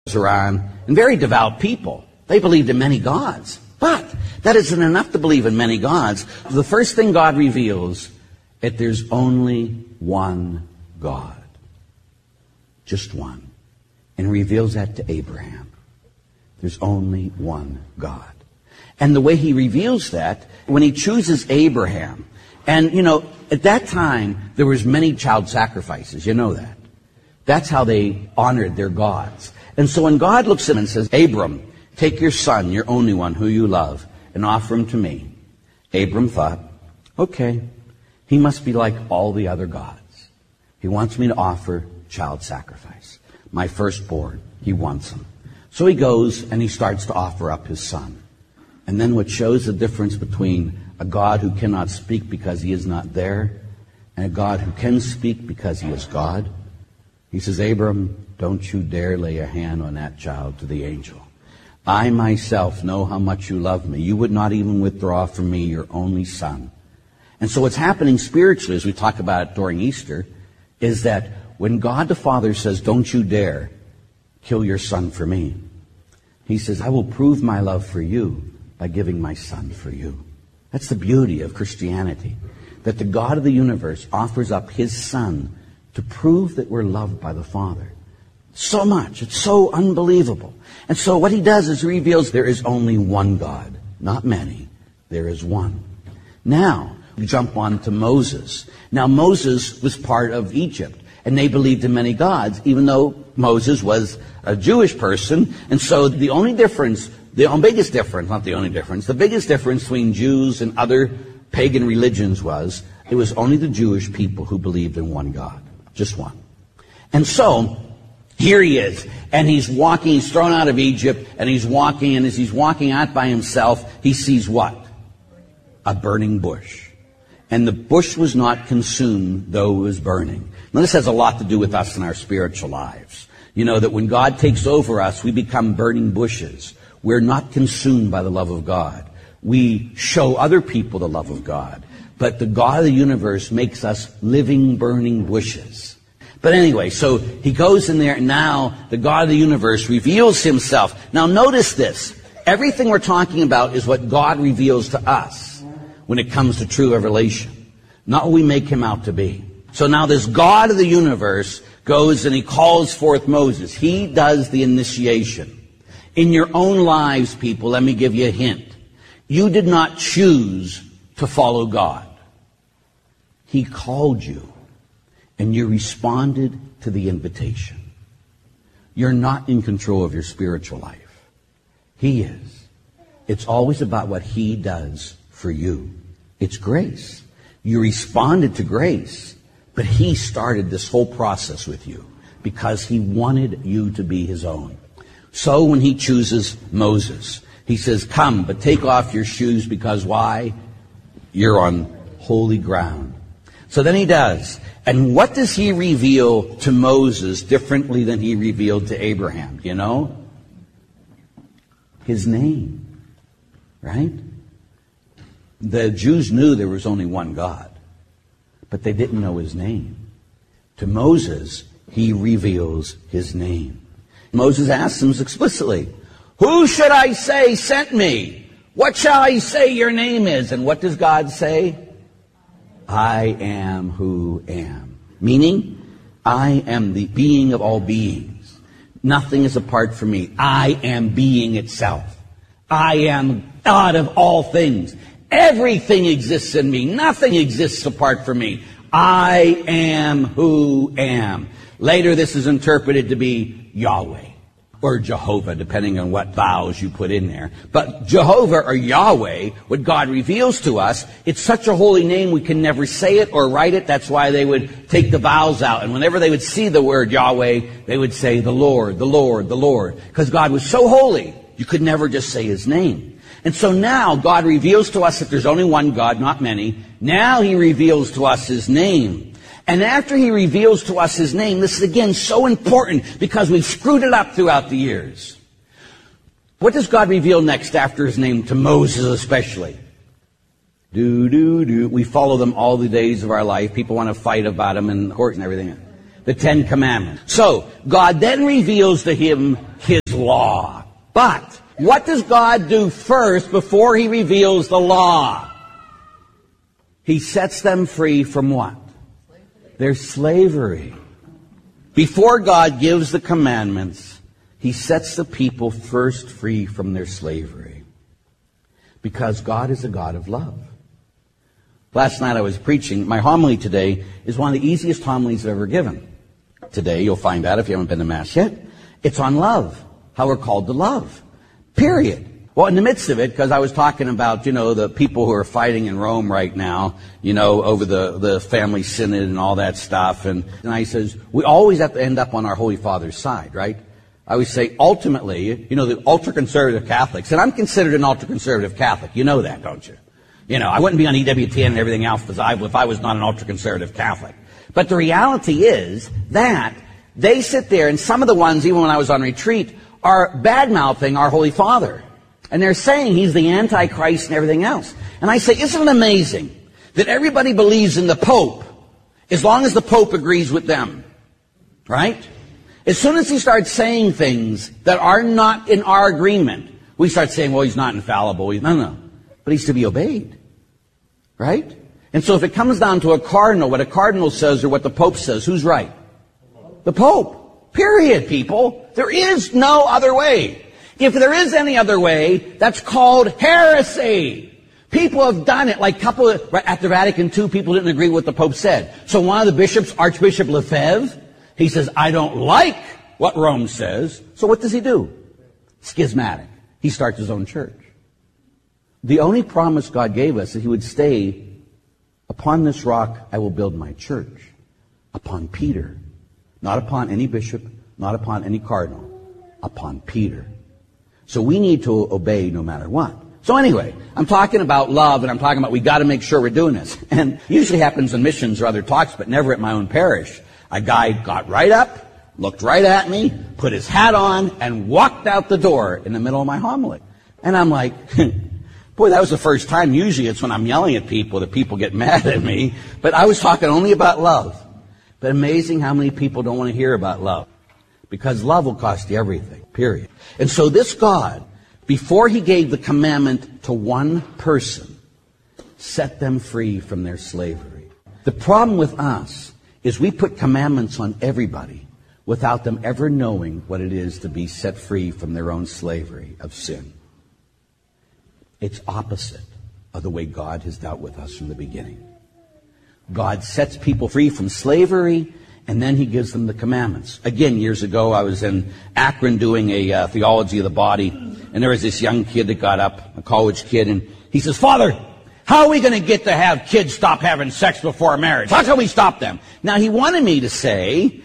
around, and very devout people. They believed in many gods. But that isn't enough to believe in many gods. The first thing God reveals, that there's only one God. Just one. And reveals that to Abraham. There's only one God. And the way he reveals that, when he chooses Abraham, and at that time, there was many child sacrifices. You know that. That's how they honored their gods. And so when God looks at him and says, Abram, take your son, your only one, who you love, and offer him to me. Abram thought, okay, he must be like all the other gods. He wants me to offer child sacrifice. My firstborn, he wants him. So he goes and he starts to offer up his son. And then what shows the difference between a God who cannot speak because he is not there and a God who can speak because he is God. He says, Abram, don't you dare lay a hand on that child to the angel. I myself know how much you love me. You would not even withdraw from me your only son. And so what's happening spiritually, as we talk about it during Easter, is that when God the Father says, don't you dare kill your son for me, he says, I will prove my love for you by giving my son for you. That's the beauty of Christianity, that the God of the universe offers up his son to prove that we're loved by the Father. So much. It's so unbelievable. And so what he does is reveals there is only one God, not many. There is one. Now, we jump on to Moses. Now, Moses was part of Egypt, and they believed in many gods, even though Moses was a Jewish person. And so the biggest difference between Jews and other pagan religions was it was only the Jewish people who believed in one God. Just one. And so, here he is, and he's walking, he's thrown out of Egypt, and he's walking, and as he's walking out by himself, he sees what? A burning bush. And the bush was not consumed, though it was burning. Now, this has a lot to do with us in our spiritual lives. You know that when God takes over us, we become burning bushes. We're not consumed by the love of God. We show other people the love of God. But the God of the universe makes us living, burning bushes. But anyway, so he goes in there, and now the God of the universe reveals himself. Now notice this. Everything we're talking about is what God reveals to us when it comes to true revelation, not what we make him out to be. So now this God of the universe goes and he calls forth Moses. He does the initiation. In your own lives, people, let me give you a hint. You did not choose to follow God. He called you, and you responded to the invitation. You're not in control of your spiritual life. He is. It's always about what he does for you. It's grace. You responded to grace, but he started this whole process with you because he wanted you to be his own. So when he chooses Moses, he says, come, but take off your shoes because why? You're on holy ground. So then he does. And what does he reveal to Moses differently than he revealed to Abraham? Do you know? His name. Right? The Jews knew there was only one God, but they didn't know his name. To Moses, he reveals his name. Moses asks him explicitly, who should I say sent me? What shall I say your name is? And what does God say? I am who am. Meaning, I am the being of all beings. Nothing is apart from me. I am being itself. I am God of all things. Everything exists in me. Nothing exists apart from me. I am who am. Later, this is interpreted to be Yahweh or Jehovah, depending on what vowels you put in there. But Jehovah or Yahweh, what God reveals to us, it's such a holy name we can never say it or write it. That's why they would take the vowels out. And whenever they would see the word Yahweh, they would say the Lord, the Lord, the Lord. Because God was so holy, you could never just say his name. And so now God reveals to us that there's only one God, not many. Now he reveals to us his name. And after he reveals to us his name, this is again so important because we've screwed it up throughout the years. What does God reveal next after his name, to Moses especially? We follow them all the days of our life. People want to fight about them in court and everything. The 10 Commandments. So, God then reveals to him his law. But, what does God do first before he reveals the law? He sets them free from what? Their slavery. Before God gives the commandments, he sets the people first free from their slavery. Because God is a God of love. Last night I was preaching. My homily today is one of the easiest homilies I've ever given. Today, you'll find out if you haven't been to Mass yet. It's on love. How we're called to love. Period. Well, in the midst of it, because I was talking about, the people who are fighting in Rome right now, over the family synod and all that stuff. And I says, we always have to end up on our Holy Father's side, right? I always say, ultimately, the ultra-conservative Catholics, and I'm considered an ultra-conservative Catholic. You know that, don't you? I wouldn't be on EWTN and everything else if I was not an ultra-conservative Catholic. But the reality is that they sit there, and some of the ones, even when I was on retreat, are bad-mouthing our Holy Father. And they're saying he's the Antichrist and everything else. And I say, isn't it amazing that everybody believes in the Pope as long as the Pope agrees with them? Right? As soon as he starts saying things that are not in our agreement, we start saying, well, he's not infallible. No. But he's to be obeyed. Right? And so if it comes down to a cardinal, what a cardinal says or what the Pope says, who's right? The Pope. Period, people. There is no other way. If there is any other way, that's called heresy. People have done it. Like after Vatican II, people didn't agree with what the Pope said. So one of the bishops, Archbishop Lefebvre, he says, I don't like what Rome says. So what does he do? Schismatic. He starts his own church. The only promise God gave us is he would stay, upon this rock I will build my church. Upon Peter. Not upon any bishop, not upon any cardinal. Upon Peter. So we need to obey no matter what. So anyway, I'm talking about love, and I'm talking about we got to make sure we're doing this. And it usually happens in missions or other talks, but never at my own parish. A guy got right up, looked right at me, put his hat on, and walked out the door in the middle of my homily. And I'm like, boy, that was the first time. Usually it's when I'm yelling at people that people get mad at me. But I was talking only about love. But amazing how many people don't want to hear about love. Because love will cost you everything, period. And so this God, before he gave the commandment to one person, set them free from their slavery. The problem with us is we put commandments on everybody without them ever knowing what it is to be set free from their own slavery of sin. It's opposite of the way God has dealt with us from the beginning. God sets people free from slavery, and then he gives them the commandments. Again, years ago, I was in Akron doing a theology of the body, and there was this young kid that got up, a college kid, and he says, Father, how are we going to get to have kids stop having sex before marriage? How can we stop them? Now, he wanted me to say,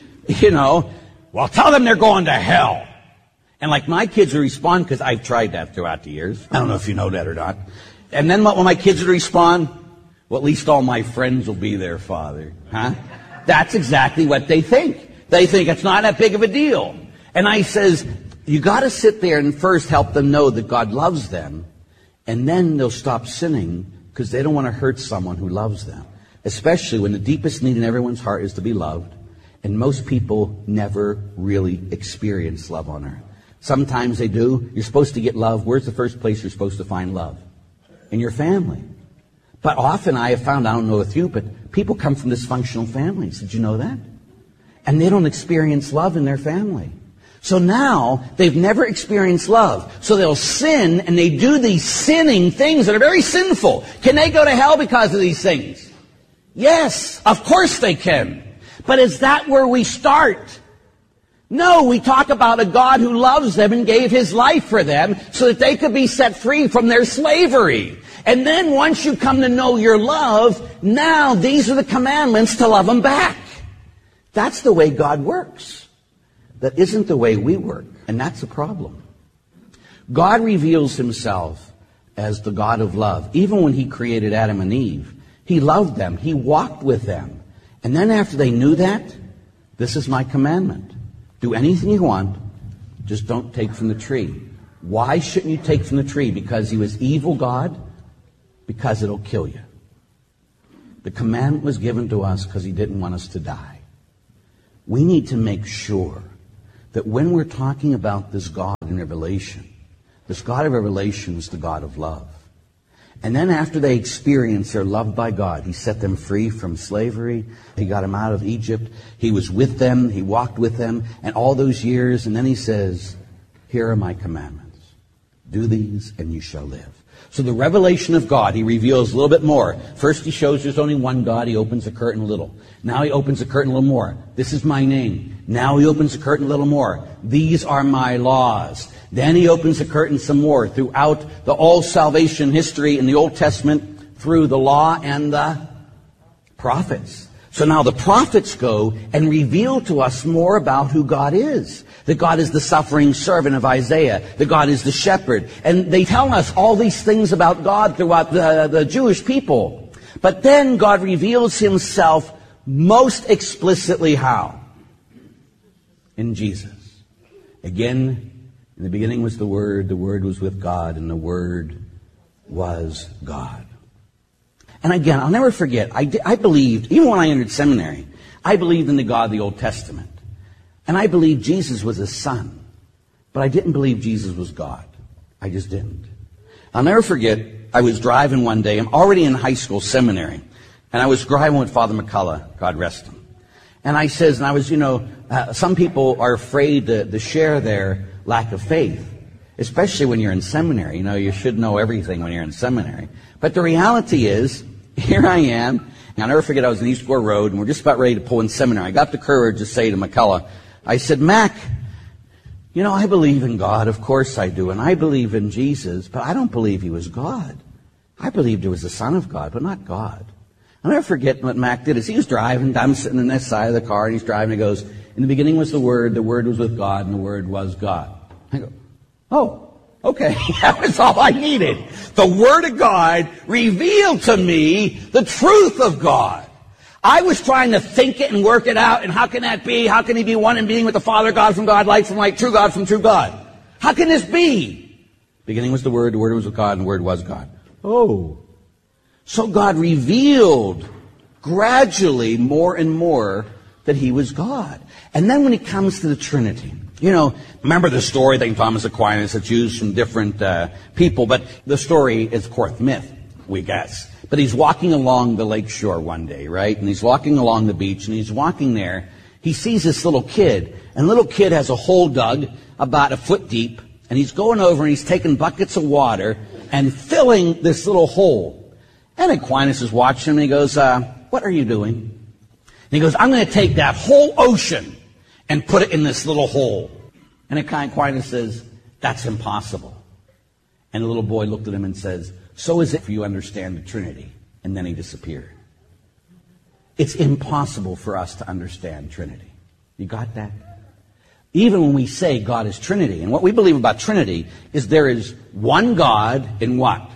well, tell them they're going to hell. And like my kids would respond, because I've tried that throughout the years. I don't know if you know that or not. And then when my kids would respond, well, at least all my friends will be there, Father. Huh? That's exactly what they think. They think it's not that big of a deal. And I says, you got to sit there and first help them know that God loves them. And then they'll stop sinning because they don't want to hurt someone who loves them. Especially when the deepest need in everyone's heart is to be loved. And most people never really experience love on earth. Sometimes they do. You're supposed to get love. Where's the first place you're supposed to find love? In your family. But often I have found, I don't know with you, but people come from dysfunctional families. Did you know that? And they don't experience love in their family. So now they've never experienced love. So they'll sin and they do these sinning things that are very sinful. Can they go to hell because of these things? Yes, of course they can. But is that where we start? No, we talk about a God who loves them and gave his life for them so that they could be set free from their slavery. And then once you come to know your love, now these are the commandments to love them back. That's the way God works. That isn't the way we work. And that's the problem. God reveals himself as the God of love. Even when he created Adam and Eve, he loved them. He walked with them. And then after they knew that, this is my commandment. Do anything you want, just don't take from the tree. Why shouldn't you take from the tree? Because he was evil God? Because it'll kill you. The commandment was given to us because he didn't want us to die. we need to make sure that when we're talking about this God in Revelation, this God of Revelation is the God of love. And then after they experience they're loved by God, He set them free from slavery. He got them out of Egypt. He was with them. He walked with them. And all those years, and then He says, here are my commandments. Do these and you shall live. So the revelation of God, He reveals a little bit more. First He shows there's only one God. He opens the curtain a little. Now He opens the curtain a little more. This is my name. Now He opens the curtain a little more. These are my laws. Then He opens the curtain some more throughout the all salvation history in the Old Testament through the law and the prophets. So now the prophets go and reveal to us more about who God is. That God is the suffering servant of Isaiah. That God is the shepherd. And they tell us all these things about God throughout the Jewish people. But then God reveals Himself most explicitly how? In Jesus. Again, in the beginning was the Word was with God, and the Word was God. And again, I'll never forget, I believed, even when I entered seminary, I believed in the God of the Old Testament. And I believed Jesus was His Son. But I didn't believe Jesus was God. I just didn't. I'll never forget, I was driving one day, I'm already in high school seminary, and I was driving with Father McCullough, God rest him. And I says, and I was, some people are afraid to share their lack of faith, especially when you're in seminary. You should know everything when you're in seminary. But the reality is, here I am, and I'll never forget, I was in East Gore Road, and we're just about ready to pull in seminary. I got the courage to say to McCullough, I said, Mac, I believe in God, of course I do, and I believe in Jesus, but I don't believe He was God. I believed He was the Son of God, but not God. I'll never forget what Mac did. As he was driving, I'm sitting on this side of the car, and he's driving, and he goes, in the beginning was the Word was with God, and the Word was God. I go, oh, okay, that was all I needed. The Word of God revealed to me the truth of God. I was trying to think it and work it out, and how can that be? How can He be one in being with the Father, God from God, light from light, true God from true God? How can this be? Beginning was the Word was with God, and the Word was God. Oh. So God revealed gradually more and more that He was God. And then when it comes to the Trinity, remember the story that Thomas Aquinas that's used from different people, but the story is, of course, myth, we guess. But he's walking along the lake shore one day, right? And he's walking along the beach, and he's walking there. He sees this little kid, and the little kid has a hole dug about a foot deep, and he's going over and he's taking buckets of water and filling this little hole. And Aquinas is watching him, and he goes, what are you doing? And he goes, I'm going to take that whole ocean and put it in this little hole. And Aquinas says, that's impossible. And the little boy looked at him and says, so is it if you understand the Trinity. And then he disappeared. It's impossible for us to understand Trinity. You got that? Even when we say God is Trinity, and what we believe about Trinity is there is one God in what?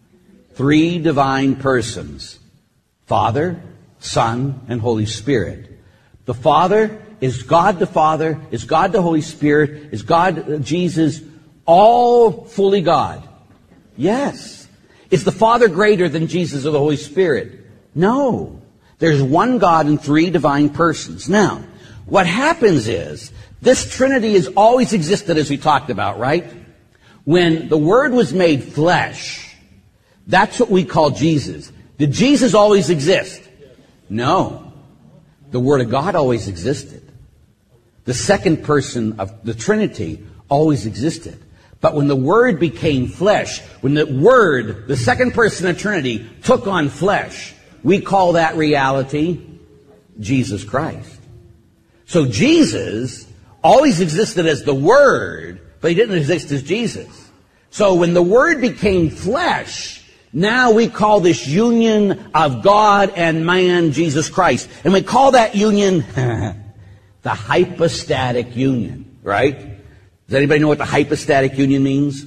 3 divine persons. Father, Son, and Holy Spirit. The Father is God the Father, is God the Holy Spirit, is God Jesus, all fully God. Yes. Is the Father greater than Jesus or the Holy Spirit? No. There's one God in 3 divine persons. Now, what happens is, this Trinity has always existed, as we talked about, right? When the Word was made flesh, that's what we call Jesus. Did Jesus always exist? No. The Word of God always existed. The second person of the Trinity always existed. But when the Word became flesh, when the Word, the second person of the Trinity, took on flesh, we call that reality Jesus Christ. So Jesus always existed as the Word, but He didn't exist as Jesus. So when the Word became flesh, now we call this union of God and man, Jesus Christ. And we call that union the hypostatic union, right? Does anybody know what the hypostatic union means?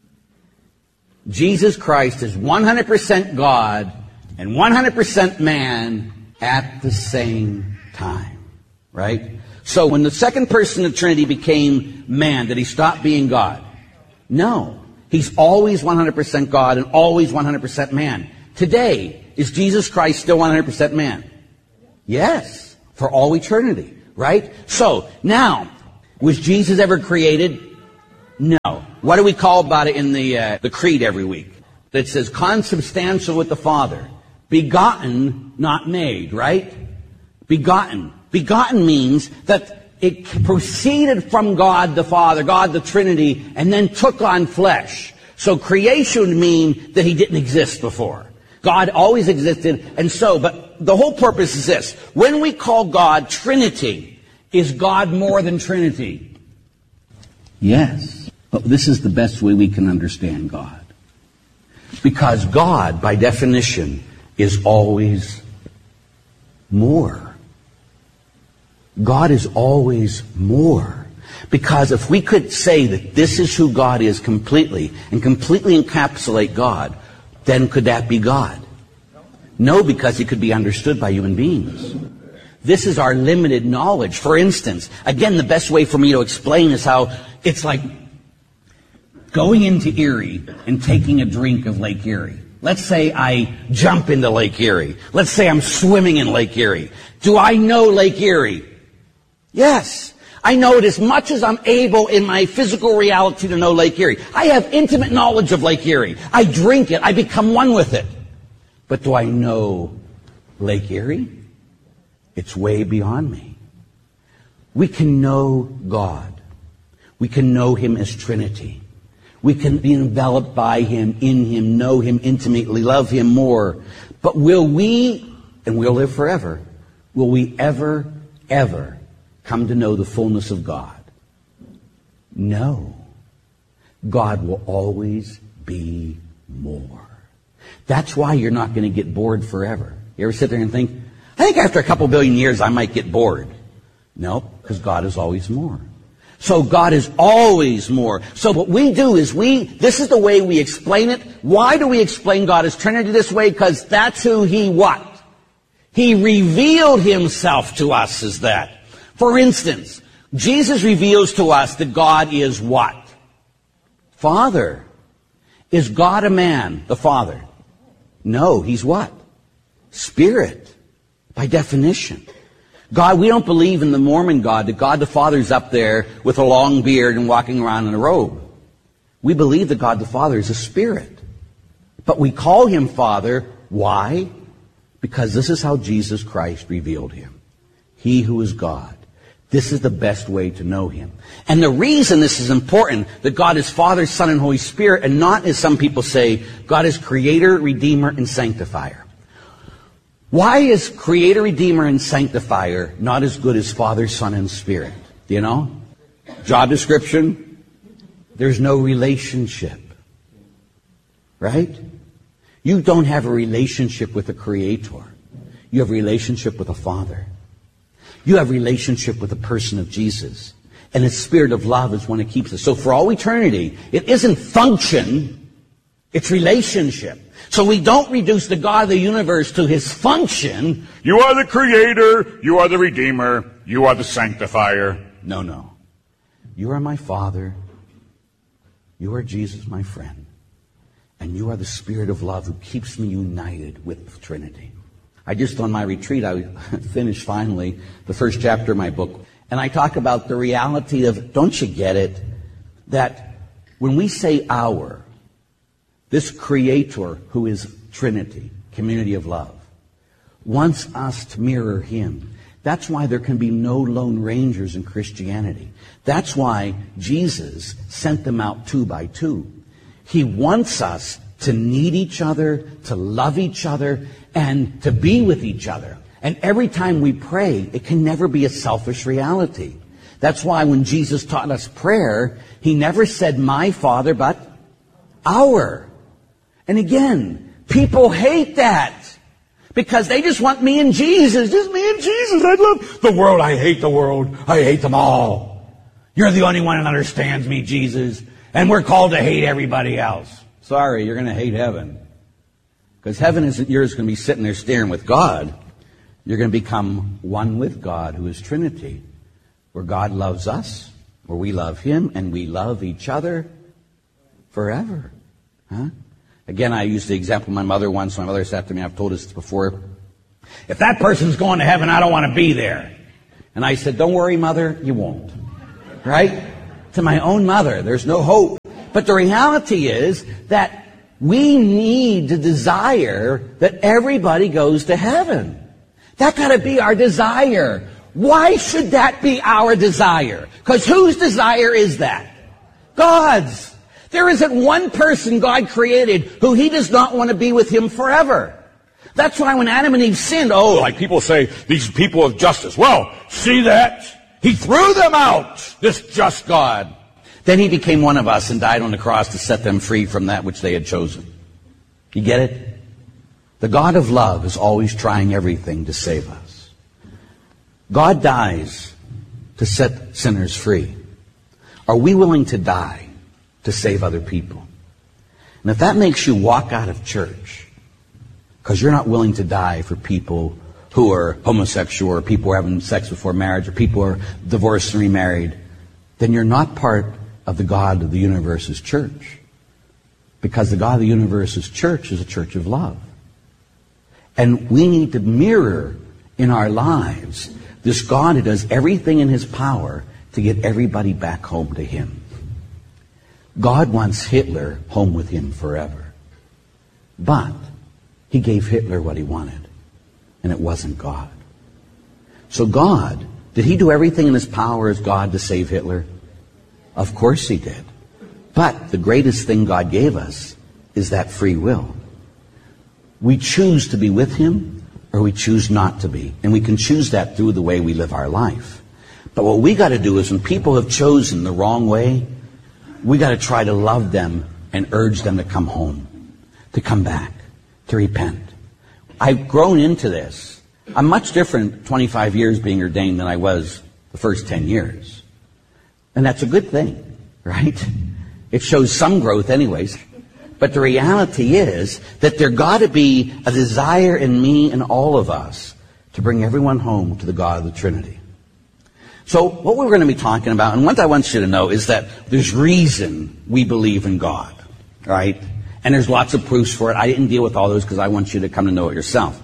Jesus Christ is 100% God and 100% man at the same time, right? So when the second person of the Trinity became man, did He stop being God? No. He's always 100% God and always 100% man. Today, is Jesus Christ still 100% man? Yes, for all eternity. Right? So, now, was Jesus ever created? No. What do we call about it in the creed every week? That says consubstantial with the Father. Begotten, not made, right? Begotten. Begotten means that it proceeded from God the Father, God the Trinity, and then took on flesh. So creation would mean that he didn't exist before. God always existed, and so, but the whole purpose is this. When we call God Trinity, is God more than Trinity? Yes. But this is the best way we can understand God. Because God, by definition, is always more. God is always more. Because if we could say that this is who God is completely, and completely encapsulate God, then could that be God? No, because it could be understood by human beings. This is our limited knowledge. For instance, again, the best way for me to explain is how it's like going into Erie and taking a drink of Lake Erie. Let's say I jump into Lake Erie. Let's say I'm swimming in Lake Erie. Do I know Lake Erie? Yes. I know it as much as I'm able in my physical reality to know Lake Erie. I have intimate knowledge of Lake Erie. I drink it. I become one with it. But do I know Lake Erie? It's way beyond me. We can know God. We can know Him as Trinity. We can be enveloped by Him, in Him, know Him intimately, love Him more. But will we, and we'll live forever, will we ever come to know the fullness of God? No. God will always be more. That's why you're not going to get bored forever. You ever sit there and think, I think after a couple billion years I might get bored. No, because God is always more. So God is always more. So what we do is this is the way we explain it. Why do we explain God as Trinity this way? Because that's who He what? He revealed Himself to us as that. For instance, Jesus reveals to us that God is what? Father. Is God a man, the Father? No, He's what? Spirit. By definition. God, we don't believe in the Mormon God, that God the Father is up there with a long beard and walking around in a robe. We believe that God the Father is a spirit. But we call Him Father. Why? Because this is how Jesus Christ revealed Him. He who is God. This is the best way to know Him. And the reason this is important, that God is Father, Son, and Holy Spirit, and not, as some people say, God is Creator, Redeemer, and Sanctifier. Why is Creator, Redeemer, and Sanctifier not as good as Father, Son, and Spirit? Do you know? Job description, there's no relationship. Right? You don't have a relationship with a Creator. You have a relationship with a Father. You have a relationship with the person of Jesus. And His Spirit of love is one that keeps us. So for all eternity, it isn't function, it's relationship. So we don't reduce the God of the universe to His function. You are the Creator, you are the Redeemer, you are the Sanctifier. No. You are my Father. You are Jesus, my friend. And you are the Spirit of love who keeps me united with the Trinity. I just, on my retreat, I finished finally the first chapter of my book. And I talk about the reality of, don't you get it, that when we say our, this Creator who is Trinity, community of love, wants us to mirror Him. That's why there can be no lone rangers in Christianity. That's why Jesus sent them out 2 by 2. He wants us to need each other, to love each other, and to be with each other. And every time we pray, it can never be a selfish reality. That's why when Jesus taught us prayer, He never said my Father, but our. And again, people hate that. Because they just want me and Jesus. Just me and Jesus. I love the world. I hate the world. I hate them all. You're the only one that understands me, Jesus. And we're called to hate everybody else. Sorry, you're going to hate heaven. Because heaven isn't yours going to be sitting there staring with God. You're going to become one with God, who is Trinity. Where God loves us, where we love Him, and we love each other forever. Huh? Again, I used the example of my mother once. My mother said to me, I've told this before, if that person's going to heaven, I don't want to be there. And I said, don't worry, Mother, you won't. Right? To my own mother, there's no hope. But the reality is that we need to desire that everybody goes to heaven. That's got to be our desire. Why should that be our desire? Because whose desire is that? God's. There isn't one person God created who He does not want to be with Him forever. That's why when Adam and Eve sinned, like people say, these people of justice. Well, see that? He threw them out, this just God. Then He became one of us and died on the cross to set them free from that which they had chosen. You get it? The God of love is always trying everything to save us. God dies to set sinners free. Are we willing to die to save other people? And if that makes you walk out of church because you're not willing to die for people who are homosexual, or people who are having sex before marriage, or people who are divorced and remarried, then you're not part of the God of the universe's church. Because the God of the universe's church is a church of love. And we need to mirror in our lives this God who does everything in His power to get everybody back home to Him. God wants Hitler home with Him forever. But He gave Hitler what he wanted. And it wasn't God. So God, did He do everything in His power as God to save Hitler? Of course He did. But the greatest thing God gave us is that free will. We choose to be with Him or we choose not to be. And we can choose that through the way we live our life. But what we got to do is when people have chosen the wrong way, we got to try to love them and urge them to come home, to come back, to repent. I've grown into this. I'm much different 25 years being ordained than I was the first 10 years. And that's a good thing, right? It shows some growth anyways. But the reality is that there got to be a desire in me and all of us to bring everyone home to the God of the Trinity. So what we're going to be talking about, and what I want you to know, is that there's reason we believe in God, right? And there's lots of proofs for it. I didn't deal with all those because I want you to come to know it yourself.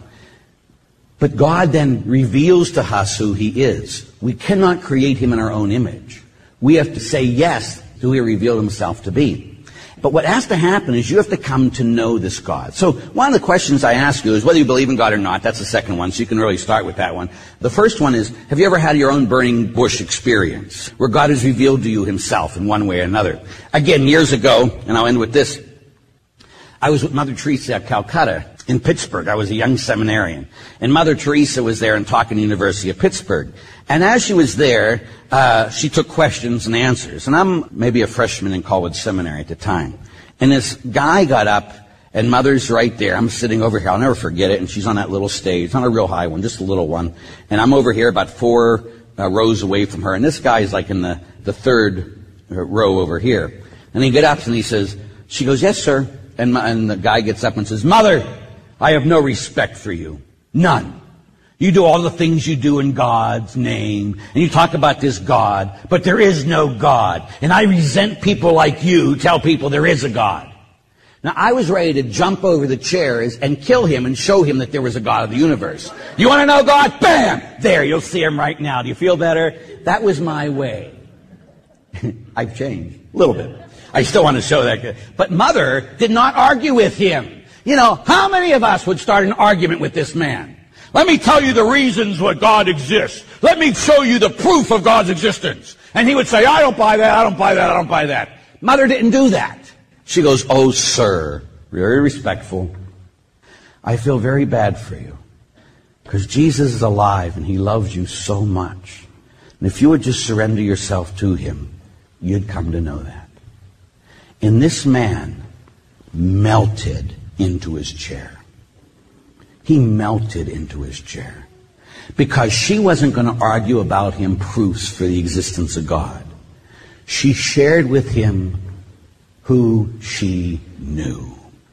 But God then reveals to us who He is. We cannot create Him in our own image. We have to say yes to who He revealed Himself to be. But what has to happen is you have to come to know this God. So one of the questions I ask you is whether you believe in God or not. That's the second one, so you can really start with that one. The first one is, have you ever had your own burning bush experience where God has revealed to you Himself in one way or another? Again, years ago, and I'll end with this, I was with Mother Teresa at Calcutta in Pittsburgh. I was a young seminarian. And Mother Teresa was there and talking to the University of Pittsburgh. And as she was there, she took questions and answers. And I'm maybe a freshman in Colwood Seminary at the time. And this guy got up, and Mother's right there. I'm sitting over here. I'll never forget it. And she's on that little stage, not a real high one, just a little one. And I'm over here about 4 rows away from her. And this guy is like in the third row over here. And he gets up and he says, she goes, yes, sir. And the guy gets up and says, Mother, I have no respect for you. None. You do all the things you do in God's name, and you talk about this God, but there is no God. And I resent people like you who tell people there is a God. Now, I was ready to jump over the chairs and kill him and show him that there was a God of the universe. You want to know God? Bam! There, you'll see Him right now. Do you feel better? That was my way. I've changed a little bit. I still want to show that. But Mother did not argue with him. You know, how many of us would start an argument with this man? Let me tell you the reasons why God exists. Let me show you the proof of God's existence. And he would say, I don't buy that, I don't buy that, I don't buy that. Mother didn't do that. She goes, oh, sir, very respectful. I feel very bad for you. Because Jesus is alive and He loves you so much. And if you would just surrender yourself to Him, you'd come to know that. And this man melted into his chair. He melted into his chair. Because she wasn't going to argue about him proofs for the existence of God. She shared with him who she knew.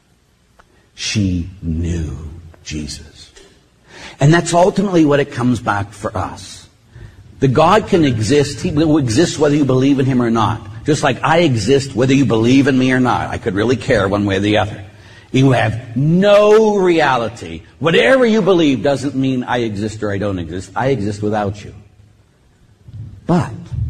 She knew Jesus. And that's ultimately what it comes back for us. The God can exist. He will exist whether you believe in Him or not. Just like I exist whether you believe in me or not. I could really care one way or the other. You have no reality. Whatever you believe doesn't mean I exist or I don't exist. I exist without you. But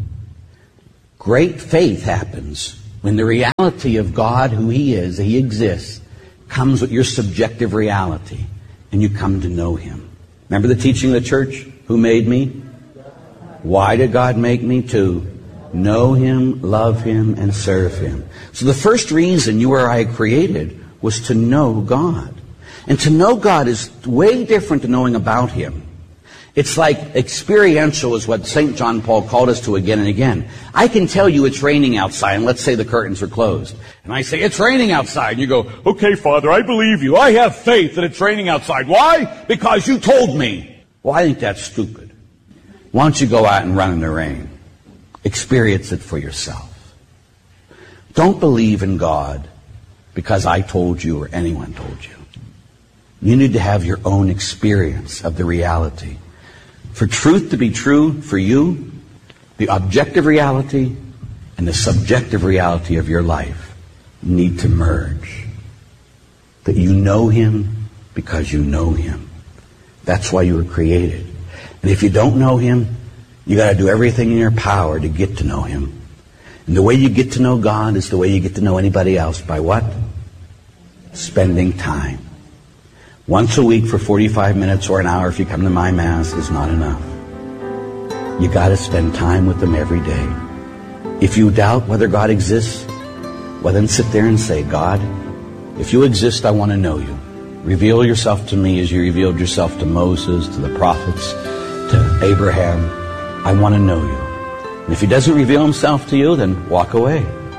great faith happens when the reality of God, who He is, He exists, comes with your subjective reality, and you come to know Him. Remember the teaching of the church? Who made me? Why did God make me? To know Him, love Him, and serve Him. So the first reason you or I created was to know God. And to know God is way different than knowing about Him. It's like experiential is what St. John Paul called us to again and again. I can tell you it's raining outside, and let's say the curtains are closed. And I say, it's raining outside. And you go, okay, Father, I believe you. I have faith that it's raining outside. Why? Because you told me. Well, I think that's stupid. Why don't you go out and run in the rain? Experience it for yourself. Don't believe in God because I told you or anyone told you. You need to have your own experience of the reality. For truth to be true for you, the objective reality and the subjective reality of your life need to merge. That you know Him because you know Him. That's why you were created. And if you don't know Him, you got to do everything in your power to get to know Him. And the way you get to know God is the way you get to know anybody else. By what? Spending time. Once a week for 45 minutes or an hour if you come to my Mass is not enough. You got to spend time with Him every day. If you doubt whether God exists, well then sit there and say, God, if you exist, I want to know you. Reveal yourself to me as you revealed yourself to Moses, to the prophets, to Abraham. I want to know you. And if He doesn't reveal Himself to you, then walk away.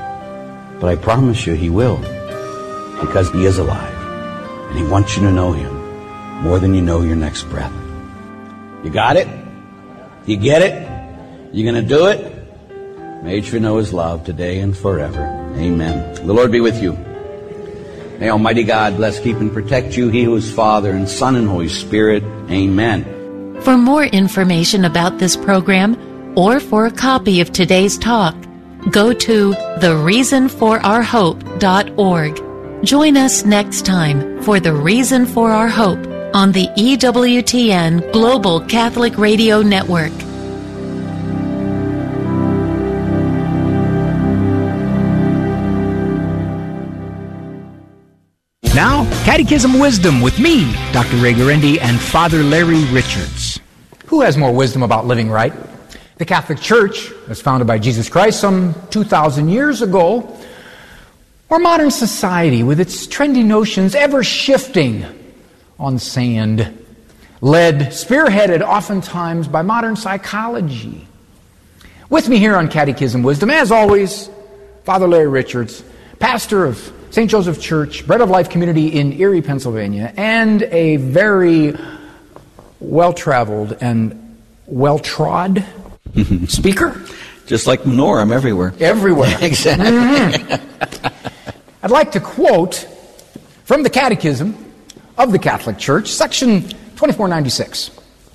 But I promise you He will, because He is alive. And He wants you to know Him more than you know your next breath. You got it? You get it? You going to do it? May you know His love today and forever. Amen. The Lord be with you. May Almighty God bless, keep, and protect you, He who is Father and Son and Holy Spirit. Amen. For more information about this program or for a copy of today's talk, go to thereasonforourhope.org. Join us next time for The Reason for Our Hope on the EWTN Global Catholic Radio Network. Now, Catechism Wisdom with me, Dr. Ray Guarendi, and Father Larry Richards. Who has more wisdom about living right? The Catholic Church was founded by Jesus Christ some 2,000 years ago, or modern society with its trendy notions ever shifting on sand, spearheaded oftentimes by modern psychology. With me here on Catechism Wisdom, as always, Father Larry Richards, pastor of St. Joseph Church, Bread of Life Community in Erie, Pennsylvania, and a very well-traveled and well-trod speaker. Just like Menorah, I'm everywhere. Everywhere. Exactly. Mm-hmm. I'd like to quote from the Catechism of the Catholic Church, section 2496.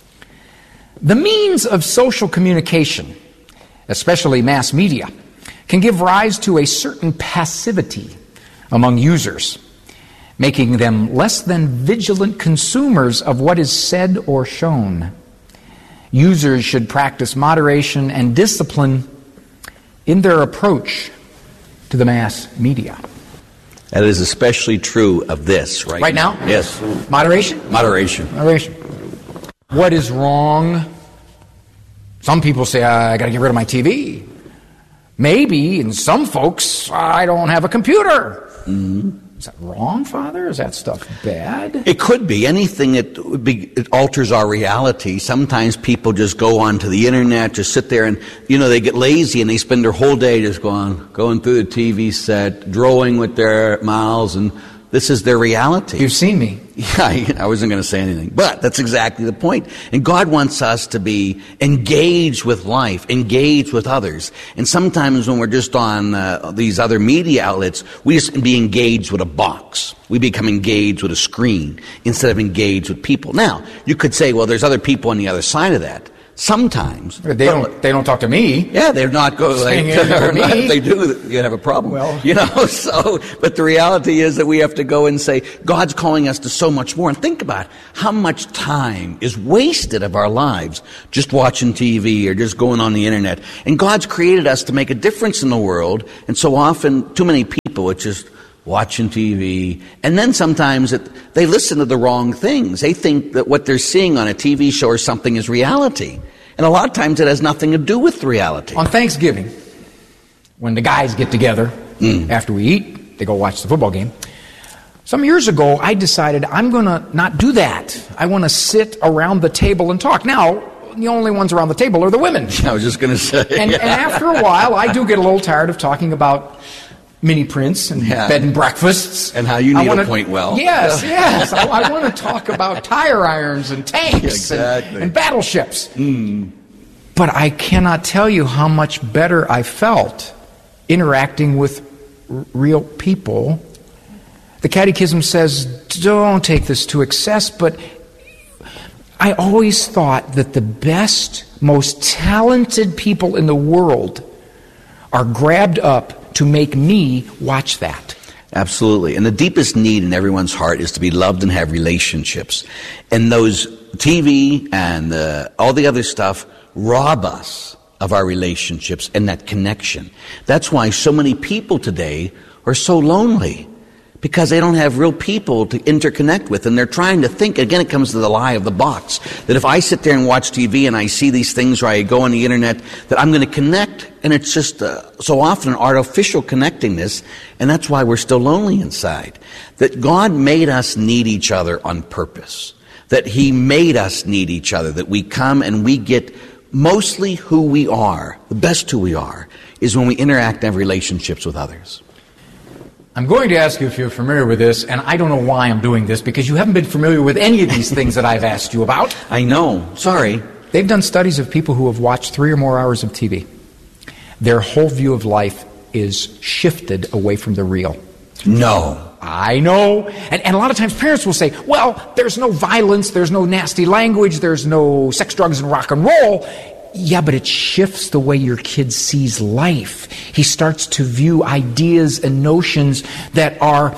The means of social communication, especially mass media, can give rise to a certain passivity among users, making them less than vigilant consumers of what is said or shown. Users should practice moderation and discipline in their approach to the mass media. That is especially true of this right now. Yes. Moderation? Moderation. What is wrong? Some people say, I got to get rid of my TV. Maybe, in some folks, I don't have a computer. Mm-hmm. Is that wrong, Father? Is that stuff bad? It could be. Anything that it alters our reality. Sometimes people just go onto the internet, just sit there and, they get lazy and they spend their whole day just going through the TV set, drawing with their mouths, and this is their reality. You've seen me. Yeah, I wasn't going to say anything. But that's exactly the point. And God wants us to be engaged with life, engaged with others. And sometimes when we're just on these other media outlets, we just be engaged with a box. We become engaged with a screen instead of engaged with people. Now, you could say, well, there's other people on the other side of that. Sometimes. They don't talk to me. Yeah, they're not going me. They do, you'd have a problem. Well, but the reality is that we have to go and say, God's calling us to so much more. And think about how much time is wasted of our lives just watching TV or just going on the internet. And God's created us to make a difference in the world. And so often, too many people, it's just watching TV, and then sometimes they listen to the wrong things. They think that what they're seeing on a TV show or something is reality. And a lot of times it has nothing to do with reality. On Thanksgiving, when the guys get together, after we eat, they go watch the football game. Some years ago, I decided I'm going to not do that. I want to sit around the table and talk. Now, the only ones around the table are the women. I was just going to say. And after a while, I do get a little tired of talking about mini prints and bed and breakfasts. And how you need a point well. Yes. I want to talk about tire irons and tanks and battleships. But I cannot tell you how much better I felt interacting with real people. The Catechism says, don't take this to excess, but I always thought that the best, most talented people in the world are grabbed up to make me watch that. Absolutely. And the deepest need in everyone's heart is to be loved and have relationships. And those TV and all the other stuff rob us of our relationships and that connection. That's why so many people today are so lonely, because they don't have real people to interconnect with, and they're trying to think. Again, it comes to the lie of the box, that if I sit there and watch TV and I see these things, or I go on the internet, that I'm going to connect, and it's just so often an artificial connectingness, and that's why we're still lonely inside. That God made us need each other on purpose, that He made us need each other, that we come and we get mostly who we are, the best who we are, is when we interact and have relationships with others. I'm going to ask you if you're familiar with this, and I don't know why I'm doing this, because you haven't been familiar with any of these things that I've asked you about. I know. Sorry. They've done studies of people who have watched 3 or more hours of TV. Their whole view of life is shifted away from the real. No. I know. And a lot of times parents will say, well, there's no violence, there's no nasty language, there's no sex, drugs, and rock and roll. Yeah, but it shifts the way your kid sees life. He starts to view ideas and notions that are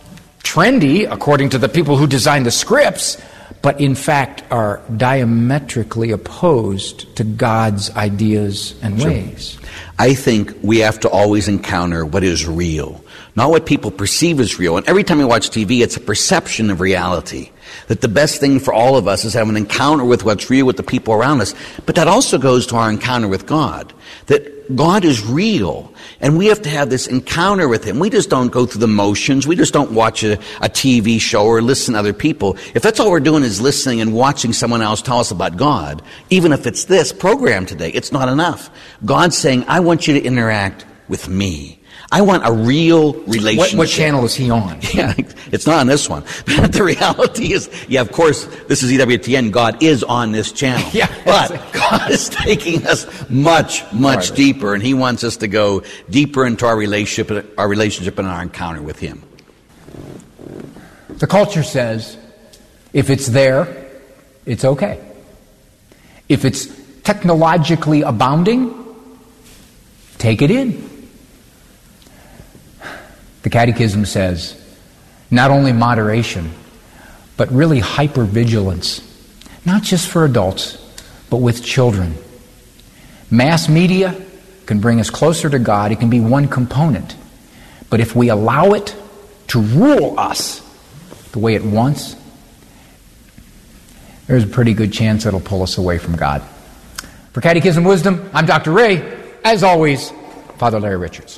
trendy, according to the people who designed the scripts, but in fact are diametrically opposed to God's ideas and ways. I think we have to always encounter what is real, not what people perceive as real. And every time we watch TV, it's a perception of reality. That the best thing for all of us is have an encounter with what's real with the people around us. But that also goes to our encounter with God. That God is real, and we have to have this encounter with Him. We just don't go through the motions. We just don't watch a TV show or listen to other people. If that's all we're doing is listening and watching someone else tell us about God, even if it's this program today, it's not enough. God's saying, I want you to interact with me. I want a real relationship. What channel is He on? Yeah, it's not on this one. But the reality is, of course, this is EWTN. God is on this channel. Yeah, but God is taking us much, much deeper, and He wants us to go deeper into our relationship and our encounter with Him. The culture says, if it's there, it's okay. If it's technologically abounding, take it in. The Catechism says, not only moderation, but really hypervigilance, not just for adults, but with children. Mass media can bring us closer to God. It can be one component. But if we allow it to rule us the way it wants, there's a pretty good chance it'll pull us away from God. For Catechism Wisdom, I'm Dr. Ray. As always, Father Larry Richards.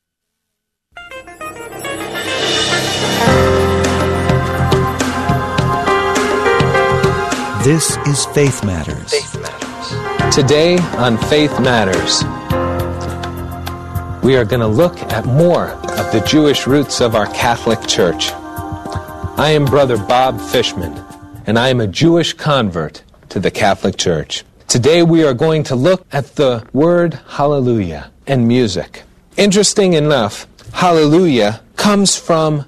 This is Faith Matters. Today on Faith Matters, we are going to look at more of the Jewish roots of our Catholic Church. I am Brother Bob Fishman, and I am a Jewish convert to the Catholic Church. Today we are going to look at the word hallelujah and music. Interesting enough, hallelujah comes from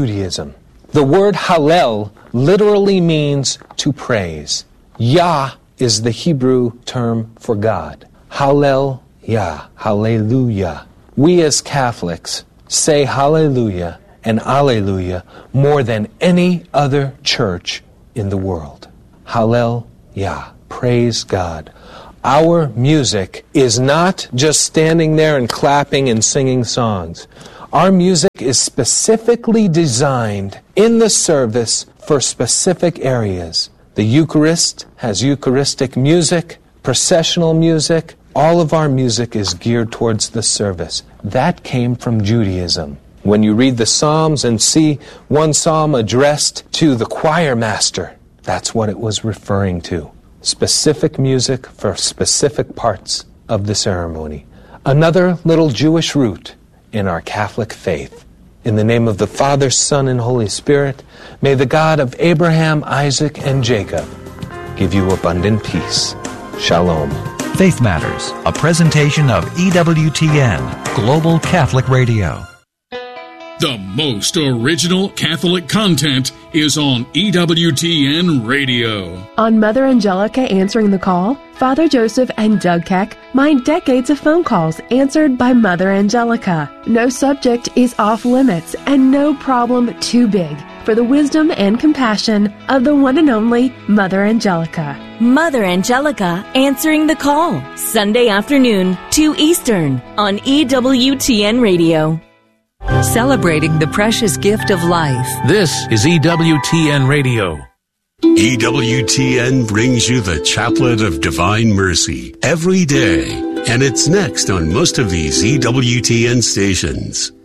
Judaism. The word hallel literally means to praise. Yah is the Hebrew term for God. Hallel-yah, hallelujah. We as Catholics say hallelujah and alleluia more than any other church in the world. Hallel-yah, praise God. Our music is not just standing there and clapping and singing songs. Our music is specifically designed in the service for specific areas. The Eucharist has Eucharistic music, processional music. All of our music is geared towards the service. That came from Judaism. When you read the Psalms and see one psalm addressed to the choir master, that's what it was referring to. Specific music for specific parts of the ceremony. Another little Jewish root in our Catholic faith. In the name of the Father, Son, and Holy Spirit, may the God of Abraham, Isaac, and Jacob give you abundant peace. Shalom. Faith Matters, a presentation of EWTN, Global Catholic Radio. The most original Catholic content is on EWTN Radio. On Mother Angelica Answering the Call, Father Joseph and Doug Keck mine decades of phone calls answered by Mother Angelica. No subject is off limits and no problem too big for the wisdom and compassion of the one and only Mother Angelica. Mother Angelica Answering the Call, Sunday afternoon, 2 Eastern, on EWTN Radio. Celebrating the precious gift of life. This is EWTN Radio. EWTN brings you the Chaplet of Divine Mercy every day, and it's next on most of these EWTN stations.